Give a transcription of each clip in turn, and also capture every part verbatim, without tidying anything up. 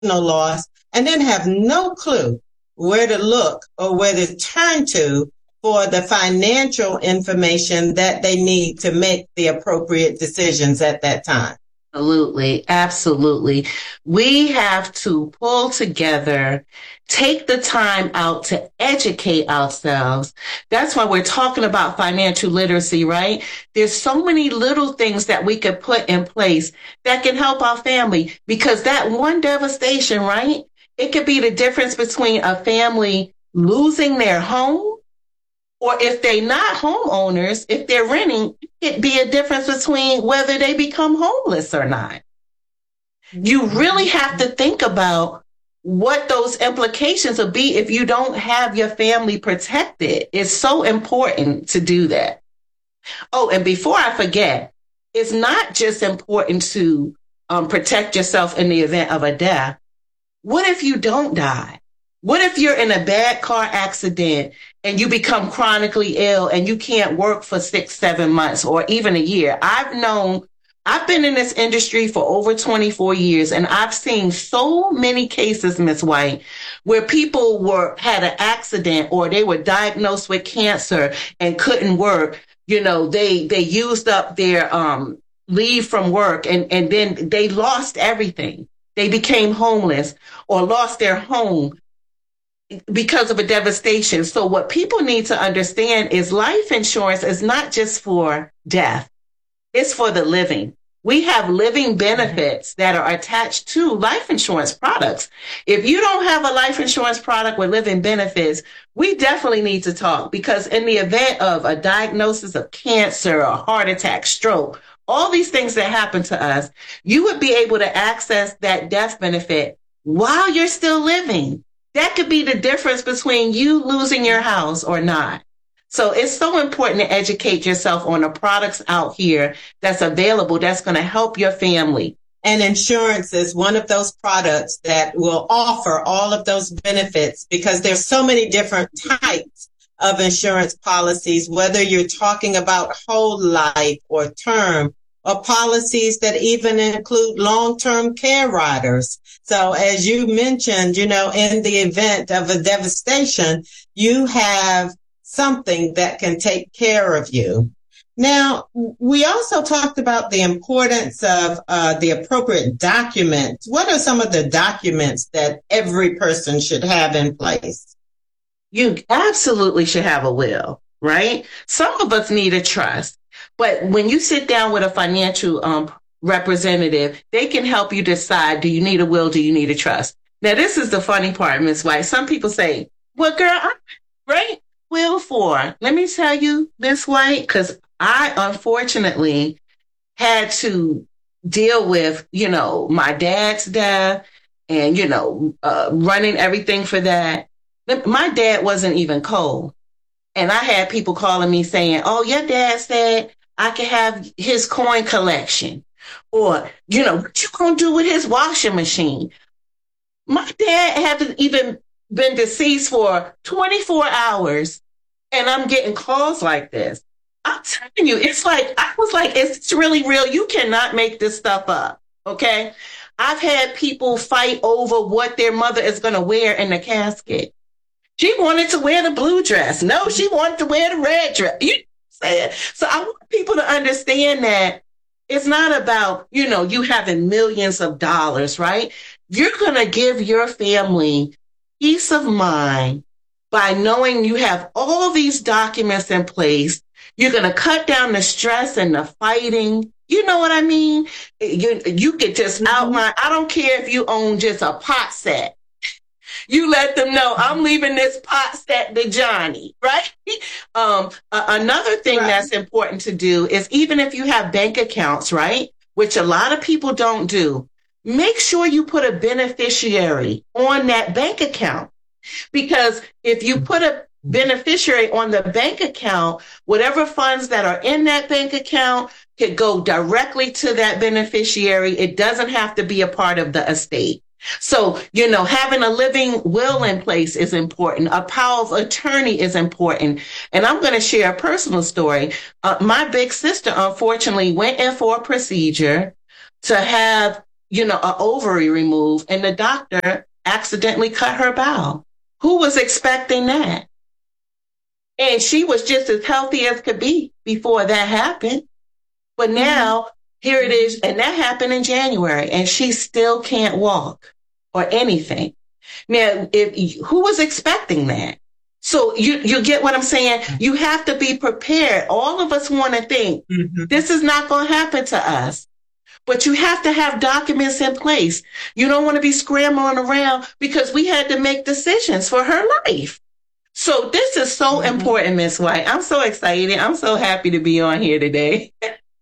loss and then have no clue where to look or where to turn to for the financial information that they need to make the appropriate decisions at that time. Absolutely. Absolutely. We have to pull together, take the time out to educate ourselves. That's why we're talking about financial literacy, right? There's so many little things that we could put in place that can help our family, because that one devastation, right? It could be the difference between a family losing their home, or if they're not homeowners, if they're renting, it'd be a difference between whether they become homeless or not. You really have to think about what those implications will be if you don't have your family protected. It's so important to do that. Oh, and before I forget, it's not just important to um, protect yourself in the event of a death. What if you don't die? What if you're in a bad car accident and you become chronically ill and you can't work for six, seven months or even a year? I've known, I've been in this industry for over twenty-four years, and I've seen so many cases, Miz White, where people were, had an accident or they were diagnosed with cancer and couldn't work. You know, they, they used up their, um, leave from work, and, and then they lost everything. They became homeless or lost their home because of a devastation. So what people need to understand is life insurance is not just for death. It's for the living. We have living benefits that are attached to life insurance products. If you don't have a life insurance product with living benefits, we definitely need to talk, because in the event of a diagnosis of cancer or heart attack, stroke, all these things that happen to us, you would be able to access that death benefit while you're still living. That could be the difference between you losing your house or not. So it's so important to educate yourself on the products out here that's available that's going to help your family. And insurance is one of those products that will offer all of those benefits, because there's so many different types of insurance policies, whether you're talking about whole life or term, or policies that even include long-term care riders. So as you mentioned, you know, in the event of a devastation, you have something that can take care of you. Now, we also talked about the importance of uh, the appropriate documents. What are some of the documents that every person should have in place? You absolutely should have a will, right? Some of us need a trust. But when you sit down with a financial um, representative, they can help you decide, do you need a will? Do you need a trust? Now, this is the funny part, Miz White. Some people say, well, girl, I'm right will for. Let me tell you, Miz White, because I unfortunately had to deal with, you know, my dad's death and, you know, uh, running everything for that. My dad wasn't even cold. And I had people calling me saying, oh, your dad said I could have his coin collection. Or, you know, what you gonna do with his washing machine? My dad hasn't even been deceased for twenty-four hours, and I'm getting calls like this. I'm telling you, it's like, I was like, it's really real. You cannot make this stuff up, okay? I've had people fight over what their mother is going to wear in the casket. She wanted to wear the blue dress. No, she wanted to wear the red dress. You said. So I want people to understand that it's not about, you know, you having millions of dollars, right? You're going to give your family peace of mind by knowing you have all these documents in place. You're going to cut down the stress and the fighting. You know what I mean? You, you could just outline. I don't care if you own just a pot set. You let them know, I'm leaving this pot set to Johnny, right? Um, uh, another thing right. that's important to do is, even if you have bank accounts, right, which a lot of people don't do, make sure you put a beneficiary on that bank account. Because if you put a beneficiary on the bank account, whatever funds that are in that bank account could go directly to that beneficiary. It doesn't have to be a part of the estate. So, you know, having a living will in place is important. A power of attorney is important. And I'm going to share a personal story. Uh, my big sister, unfortunately, went in for a procedure to have, you know, an ovary removed, and the doctor accidentally cut her bowel. Who was expecting that? And she was just as healthy as could be before that happened. But now, here it is, and that happened in January, and she still can't walk or anything. Now, if who was expecting that? So you, you get what I'm saying? You have to be prepared. All of us want to think, mm-hmm. this is not going to happen to us. But you have to have documents in place. You don't want to be scrambling around because we had to make decisions for her life. So this is so mm-hmm. important, Miz White. I'm so excited. I'm so happy to be on here today.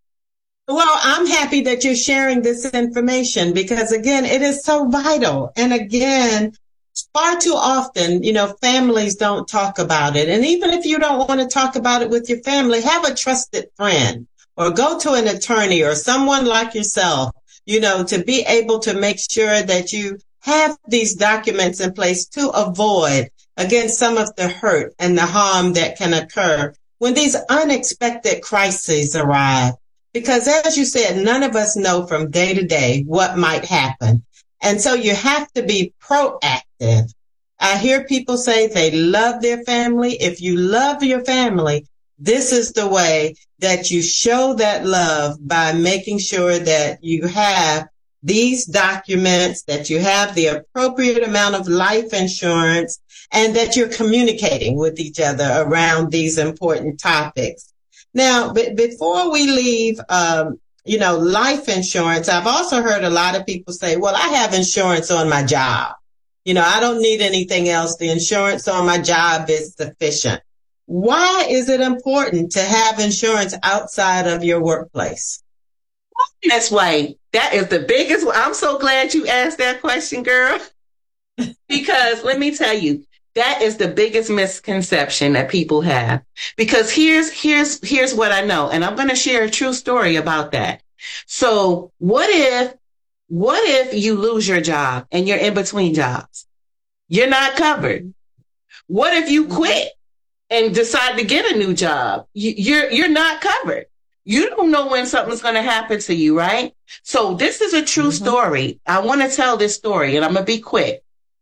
Well, I'm happy that you're sharing this information because, again, it is so vital. And again, far too often, you know, families don't talk about it. And even if you don't want to talk about it with your family, have a trusted friend or go to an attorney or someone like yourself, you know, to be able to make sure that you have these documents in place to avoid, again, some of the hurt and the harm that can occur when these unexpected crises arrive. Because as you said, none of us know from day to day what might happen. And so you have to be proactive. I hear people say they love their family. If you love your family, this is the way that you show that love by making sure that you have these documents, that you have the appropriate amount of life insurance, and that you're communicating with each other around these important topics. Now, b- before we leave, um, you know, life insurance, I've also heard a lot of people say, well, I have insurance on my job. You know, I don't need anything else. The insurance on my job is sufficient. Why is it important to have insurance outside of your workplace? That's why that is the biggest. I'm so glad you asked that question, girl, because let me tell you, that is the biggest misconception that people have. Because here's here's here's what I know, and I'm going to share a true story about that. So what if what if you lose your job and you're in between jobs? You're not covered. What if you quit and decide to get a new job? You, you're you're not covered. You don't know when something's going to happen to you, right? So this is a true mm-hmm. story. I want to tell this story, and I'm going to be quick.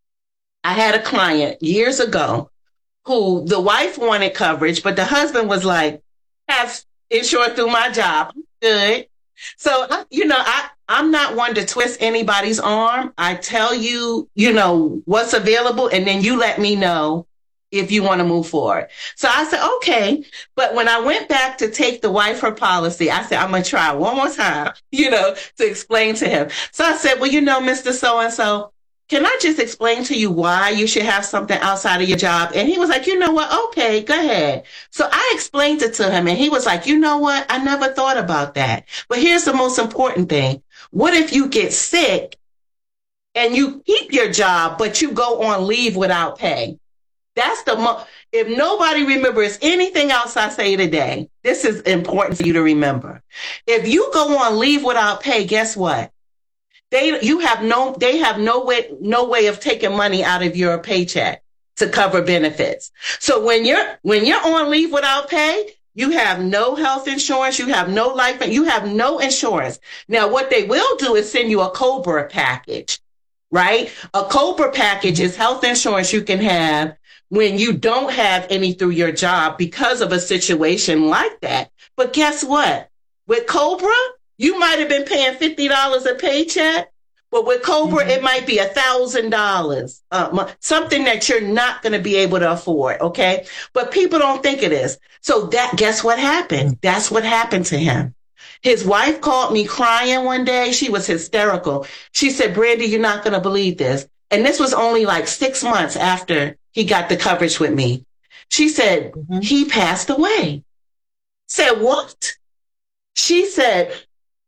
I had a client years ago who the wife wanted coverage, but the husband was like, have insurance through my job. Good. So, you know, I, I'm not one to twist anybody's arm. I tell you, you know, what's available, and then you let me know if you want to move forward. So I said, okay. But when I went back to take the wife her policy, I said, I'm going to try one more time, you know, to explain to him. So I said, well, you know, Mister So-and-so, can I just explain to you why you should have something outside of your job? And he was like, you know what? Okay, go ahead. So I explained it to him, and he was like, you know what? I never thought about that. But here's the most important thing. What if you get sick and you keep your job, but you go on leave without pay? That's the mo- if nobody remembers anything else I say today, this is important for you to remember. If you go on leave without pay, guess what? They you have no they have no way no way of taking money out of your paycheck to cover benefits. So when you're when you're on leave without pay, you have no health insurance, you have no life, you have no insurance. Now, what they will do is send you a COBRA package, right? A COBRA package is health insurance you can have when you don't have any through your job because of a situation like that. But guess what? With COBRA, you might have been paying fifty dollars a paycheck, but with COBRA, mm-hmm. it might be one thousand dollars, uh, something that you're not going to be able to afford, okay? But people don't think it is. So that, guess what happened? That's what happened to him. His wife called me crying one day. She was hysterical. She said, Brandy, you're not going to believe this. And this was only like six months after he got the coverage with me. She said, mm-hmm. he passed away. Said, what? She said,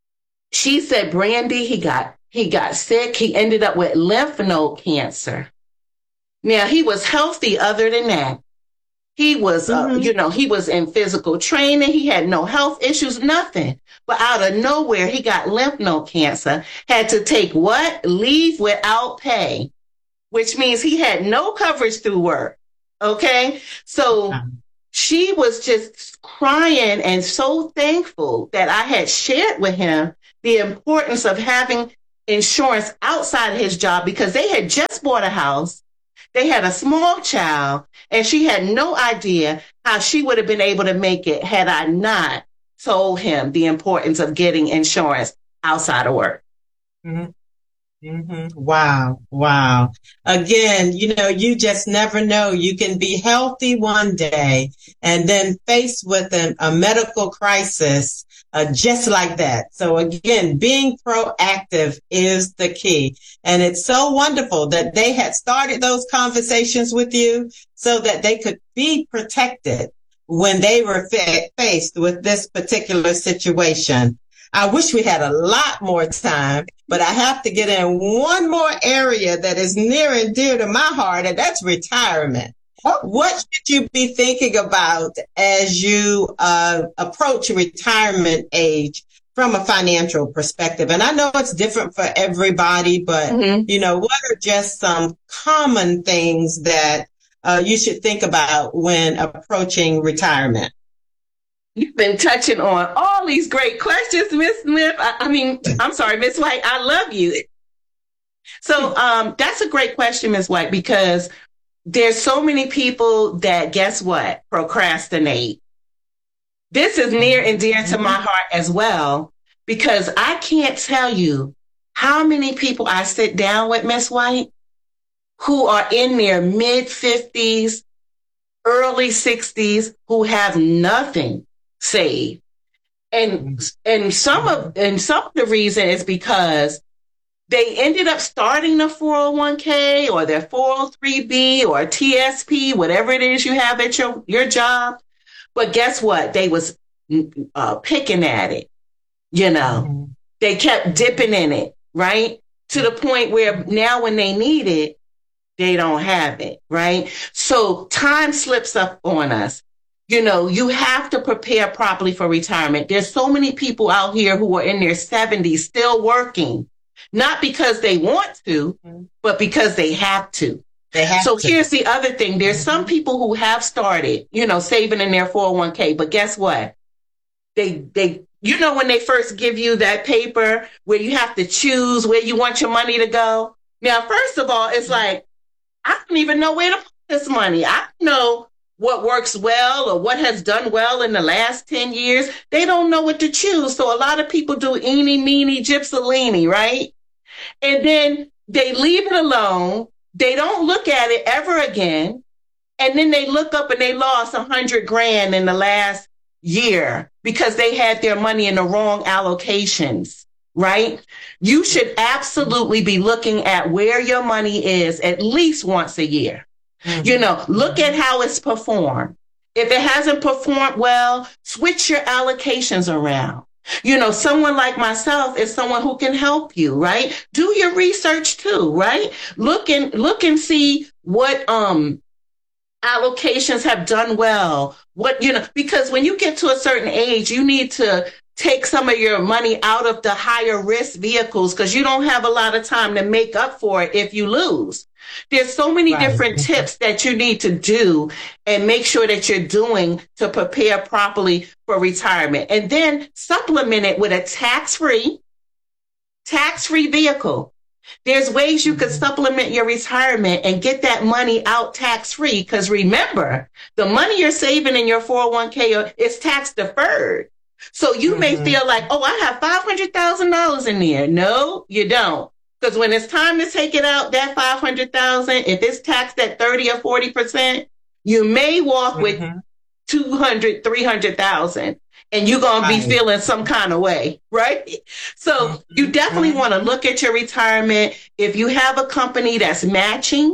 She said, Brandy, he got he got sick. He ended up with lymph node cancer. Now, he was healthy other than that. He was, mm-hmm. uh, you know, he was in physical training. He had no health issues, nothing. But out of nowhere, he got lymph node cancer, had to take what? Leave without pay, which means he had no coverage through work. Okay. So mm-hmm. she was just crying and so thankful that I had shared with him the importance of having insurance outside of his job because they had just bought a house. They had a small child, and she had no idea how she would have been able to make it had I not told him the importance of getting insurance outside of work. Mm-hmm. Mm-hmm. Wow. Wow. Again, you know, you just never know. You can be healthy one day and then faced with an, a medical crisis uh, just like that. So again, being proactive is the key. And it's so wonderful that they had started those conversations with you so that they could be protected when they were fa- faced with this particular situation. I wish we had a lot more time, but I have to get in one more area that is near and dear to my heart, and that's retirement. What should you be thinking about as you uh, approach retirement age from a financial perspective? And I know it's different for everybody, but, mm-hmm. you know, what are just some common things that uh, you should think about when approaching retirement? You've been touching on all these great questions, Miss Smith. I, I mean, I'm sorry, Miss White. I love you. So um, that's a great question, Miss White, because there's so many people that, guess what, procrastinate. This is near and dear to my heart as well, because I can't tell you how many people I sit down with, Miss White, who are in their mid fifties, early sixties, who have nothing saved. And and some of and some of the reason is because they ended up starting a four oh one k or their four oh three b or T S P, whatever it is you have at your, your job. But guess what? They was uh, picking at it. You know, mm-hmm. They kept dipping in it, right? To the point where now when they need it, they don't have it, right? So time slips up on us. You know, you have to prepare properly for retirement. There's so many people out here who are in their seventies still working, not because they want to, but because they have to. They have so to. Here's the other thing. There's some people who have started, you know, saving in their four oh one k, but guess what? They, they, you know, when they first give you that paper where you have to choose where you want your money to go. Now, first of all, it's like, I don't even know where to put this money. I don't know what works well or what has done well in the last ten years. They don't know what to choose. So a lot of people do eeny, meeny, gypsalini, right? And then they leave it alone. They don't look at it ever again. And then they look up and they lost a hundred grand in the last year because they had their money in the wrong allocations, right? You should absolutely be looking at where your money is at least once a year. Mm-hmm. You know, look at how it's performed. If it hasn't performed well, switch your allocations around. You know, someone like myself is someone who can help you, right? Do your research too, right? Look and look and see what um allocations have done well. What, you know, because when you get to a certain age, you need to take some of your money out of the higher risk vehicles because you don't have a lot of time to make up for it if you lose. There's so many right. different tips that you need to do and make sure that you're doing to prepare properly for retirement. And then supplement it with a tax-free, tax-free vehicle. There's ways you could supplement your retirement and get that money out tax-free. Because remember, the money you're saving in your four oh one k is tax deferred. So you mm-hmm. may feel like, oh, I have five hundred thousand dollars in there. No, you don't. Because when it's time to take it out, that five hundred thousand dollars, if it's taxed at thirty or forty percent, you may walk mm-hmm. with two hundred, three hundred thousand and you're going to be feeling some kind of way, right? So mm-hmm. you definitely mm-hmm. want to look at your retirement. If you have a company that's matching,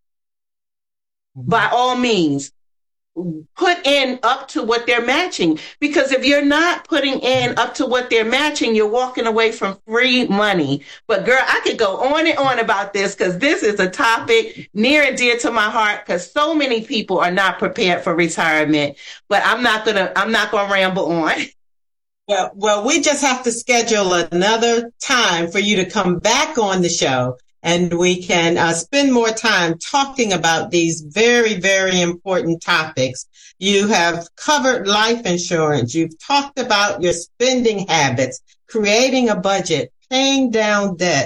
mm-hmm. by all means, put in up to what they're matching. Because if you're not putting in up to what they're matching, you're walking away from free money. But girl, I could go on and on about this because this is a topic near and dear to my heart because so many people are not prepared for retirement. But I'm not gonna, I'm not gonna ramble on. Well, well, we just have to schedule another time for you to come back on the show. And we can uh, spend more time talking about these very, very important topics. You have covered life insurance. You've talked about your spending habits, creating a budget, paying down debts,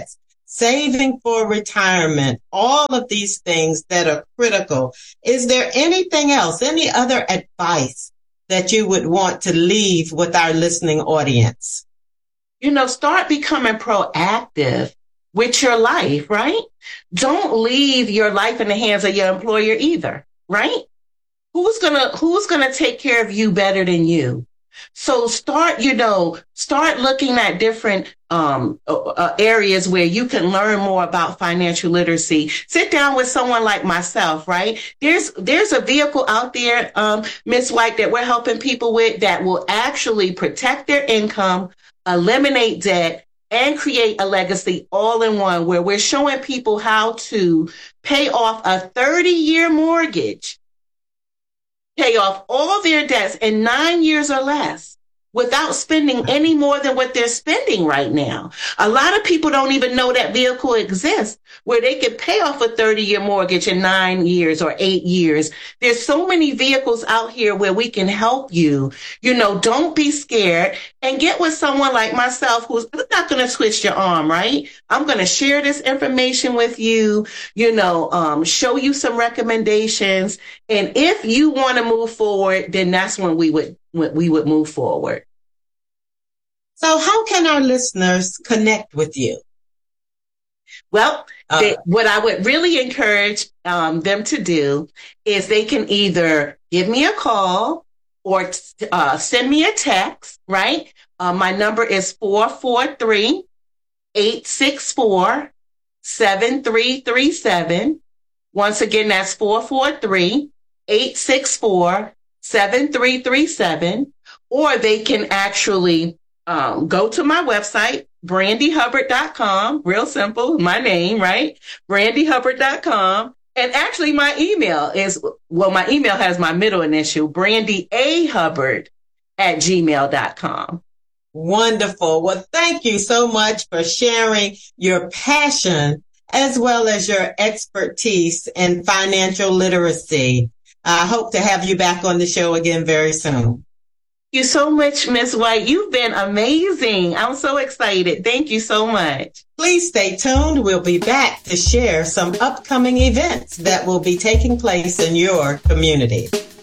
saving for retirement, all of these things that are critical. Is there anything else, any other advice that you would want to leave with our listening audience? You know, start becoming proactive with your life, right? Don't leave your life in the hands of your employer either, right? Who's gonna, who's gonna take care of you better than you? So start, you know, start looking at different um, uh, areas where you can learn more about financial literacy. Sit down with someone like myself, right? There's there's a vehicle out there, um, Miz White, that we're helping people with that will actually protect their income, eliminate debt, and create a legacy all in one, where we're showing people how to pay off a thirty-year mortgage, pay off all their debts in nine years or less without spending any more than what they're spending right now. A lot of people don't even know that vehicle exists, where they could pay off a thirty-year mortgage in nine years or eight years. There's so many vehicles out here where we can help you. You know, don't be scared and get with someone like myself who's not going to twist your arm, right? I'm going to share this information with you, you know, um, show you some recommendations. And if you want to move forward, then that's when we would, when we would move forward. So how can our listeners connect with you? Well, uh, they, what I would really encourage um, them to do is they can either give me a call or uh, send me a text, right? Uh, my number is four four three, eight six four, seven three three seven. Once again, that's four four three, eight six four, seven three three seven. Or they can actually Um, go to my website, brandy hubbard dot com. Real simple. My name, right? brandy hubbard dot com. And actually my email is, well, my email has my middle initial, brandy a hubbard at gmail dot com. Wonderful. Well, thank you so much for sharing your passion as well as your expertise in financial literacy. I hope to have you back on the show again very soon. Thank you so much, Miz White. You've been amazing. I'm so excited. Thank you so much. Please stay tuned. We'll be back to share some upcoming events that will be taking place in your community.